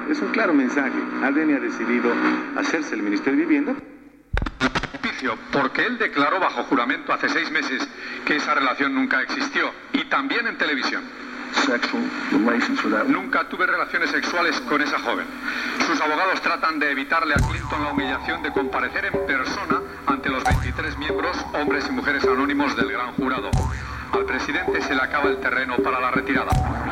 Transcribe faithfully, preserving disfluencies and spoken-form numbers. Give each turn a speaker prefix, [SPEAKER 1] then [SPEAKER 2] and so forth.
[SPEAKER 1] Es un claro mensaje. Aldeni ha decidido hacerse el Ministerio de Vivienda.
[SPEAKER 2] Porque él declaró bajo juramento hace seis meses que esa relación nunca existió, y también en televisión. Nunca tuve relaciones sexuales con esa joven. Sus abogados tratan de evitarle a Clinton la humillación de comparecer en persona ante los veintitrés miembros, hombres y mujeres anónimos del gran jurado. Al presidente se le acaba el terreno para la retirada.